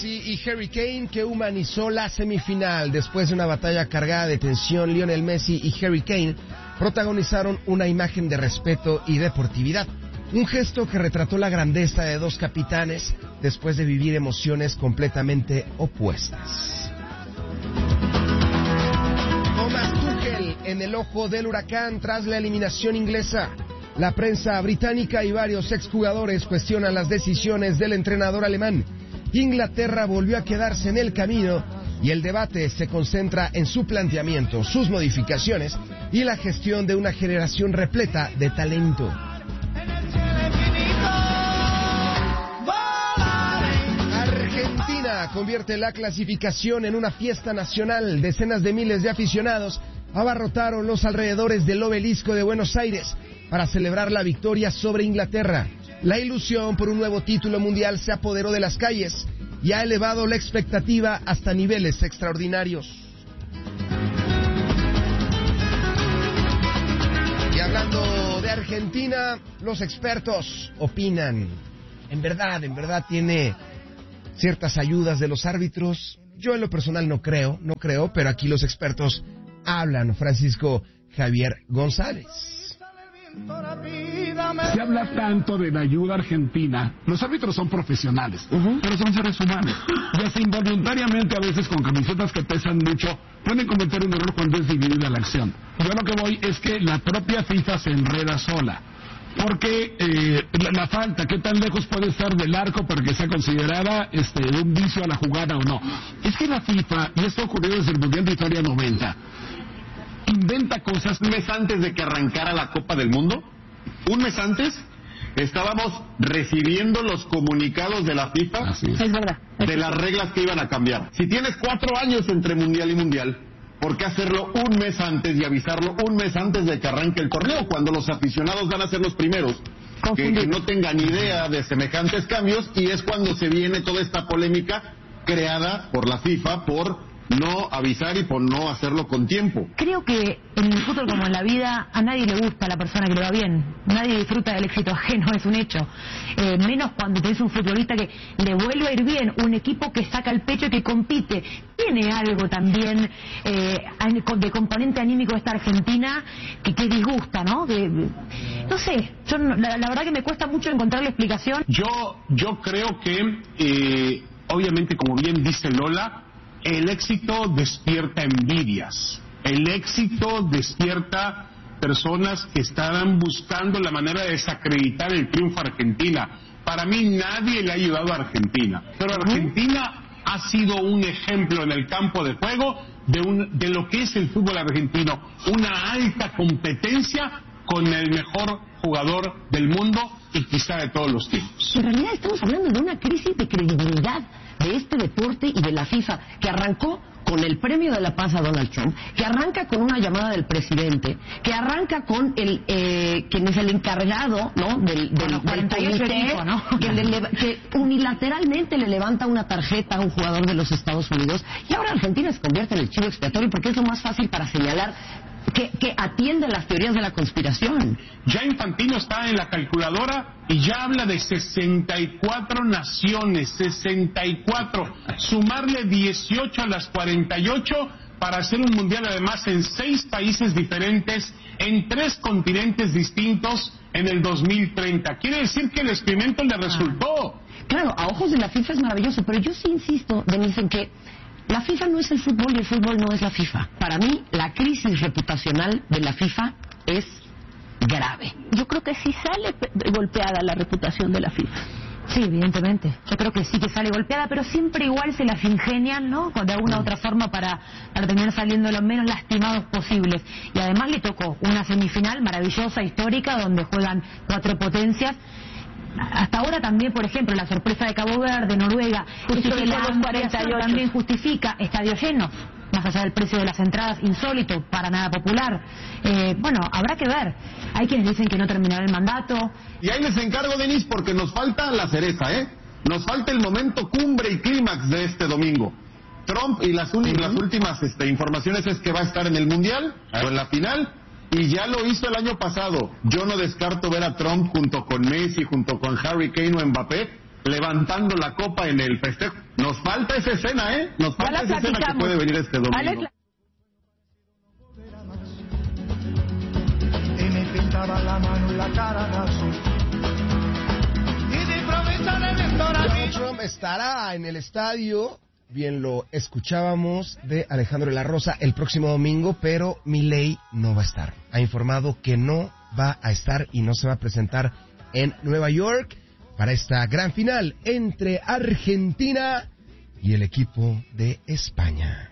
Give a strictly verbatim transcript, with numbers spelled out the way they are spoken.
Y Harry Kane, que humanizó la semifinal. Después de una batalla cargada de tensión, Lionel Messi y Harry Kane protagonizaron una imagen de respeto y deportividad. Un gesto que retrató la grandeza de dos capitanes después de vivir emociones completamente opuestas. Thomas Tuchel en el ojo del huracán tras la eliminación inglesa. La prensa británica y varios exjugadores cuestionan las decisiones del entrenador alemán. Inglaterra volvió a quedarse en el camino y el debate se concentra en su planteamiento, sus modificaciones y la gestión de una generación repleta de talento. Argentina convierte la clasificación en una fiesta nacional. Decenas de miles de aficionados abarrotaron los alrededores del Obelisco de Buenos Aires para celebrar la victoria sobre Inglaterra. La ilusión por un nuevo título mundial se apoderó de las calles y ha elevado la expectativa hasta niveles extraordinarios. Y hablando de Argentina, los expertos opinan. En verdad, en verdad tiene ciertas ayudas de los árbitros. Yo en lo personal no creo, no creo, pero aquí los expertos hablan. Francisco Javier González. Se habla tanto de la ayuda argentina. Los árbitros son profesionales, uh-huh. pero son seres humanos. Y así involuntariamente, a veces con camisetas que pesan mucho, pueden cometer un error cuando es dividida la acción. Yo lo que voy es que la propia FIFA se enreda sola. Porque eh, la, la falta, ¿qué tan lejos puede estar del arco para que sea considerada este, un vicio a la jugada o no? Es que la FIFA, y esto ocurrió desde el Mundial de Italia noventa, inventa cosas. Un mes antes de que arrancara la Copa del Mundo, un mes antes, estábamos recibiendo los comunicados de la FIFA es. Es verdad, es de las reglas que iban a cambiar. Si tienes cuatro años entre Mundial y Mundial, ¿por qué hacerlo un mes antes y avisarlo un mes antes de que arranque el torneo, cuando los aficionados van a ser los primeros que, que no tengan idea de semejantes cambios? Y es cuando se viene toda esta polémica creada por la FIFA por no avisar y por no hacerlo con tiempo. Creo que en el fútbol, como en la vida, a nadie le gusta la persona que le va bien. Nadie disfruta del éxito ajeno, es un hecho. Eh, menos cuando tenés un futbolista que le vuelve a ir bien, un equipo que saca el pecho y que compite. Tiene algo también eh, de componente anímico esta Argentina que, que disgusta, ¿no? Que, no sé, yo la, la verdad que me cuesta mucho encontrar la explicación. Yo, yo creo que, eh, obviamente, como bien dice Lola, el éxito despierta envidias, el éxito despierta personas que estarán buscando la manera de desacreditar el triunfo a Argentina. Para mí nadie le ha ayudado a Argentina, pero Argentina ha sido un ejemplo en el campo de juego de, un, de lo que es el fútbol argentino, una alta competencia con el mejor jugador del mundo y quizá de todos los tiempos. En realidad estamos hablando de una crisis de credibilidad de este deporte y de la FIFA, que arrancó con el premio de la paz a Donald Trump, que arranca con una llamada del presidente, que arranca con el eh, quien es el encargado, ¿no? del, del, bueno, del comité, equipo, ¿no? que, le, que unilateralmente le levanta una tarjeta a un jugador de los Estados Unidos, y ahora Argentina se convierte en el chivo expiatorio porque es lo más fácil para señalar que, que atiende las teorías de la conspiración. Ya Infantino está en la calculadora y ya habla de sesenta y cuatro naciones, sesenta y cuatro, sumarle dieciocho a las cuarenta y ocho para hacer un mundial además en seis países diferentes, en tres continentes distintos en el dos mil treinta. Quiere decir que el experimento le resultó. Claro, a ojos de la FIFA es maravilloso, pero yo sí insisto, Denise, en que la FIFA no es el fútbol y el fútbol no es la FIFA. Para mí, la crisis reputacional de la FIFA es grave. Yo creo que sí sale golpeada la reputación de la FIFA. Sí, evidentemente. Yo creo que sí que sale golpeada, pero siempre igual se las ingenian, ¿no? De alguna u otra forma para, para terminar saliendo lo menos lastimados posibles. Y además le tocó una semifinal maravillosa, histórica, donde juegan cuatro potencias. Hasta ahora también, por ejemplo, la sorpresa de Cabo Verde, Noruega, justifica los cuarenta y ocho, también justifica estadios llenos, más allá del precio de las entradas, insólito, para nada popular. Eh, bueno, habrá que ver. Hay quienes dicen que no terminará el mandato. Y ahí les encargo, Denise, porque nos falta la cereza, ¿eh? Nos falta el momento cumbre y clímax de este domingo. Trump, y las, uh-huh. las últimas este, informaciones es que va a estar en el Mundial, o en la final, y ya lo hizo el año pasado. Yo no descarto ver a Trump junto con Messi, junto con Harry Kane o Mbappé, levantando la copa en el festejo. Nos falta esa escena, ¿eh? Nos falta esa escena que puede venir este domingo. Alex... Y me pintaba la mano y la cara azul. Y de promesa de Donald Trump estará en el estadio, bien lo escuchábamos, de Alejandro de la Rosa el próximo domingo, pero Milei no va a estar. Ha informado que no va a estar y no se va a presentar en Nueva York para esta gran final entre Argentina y el equipo de España.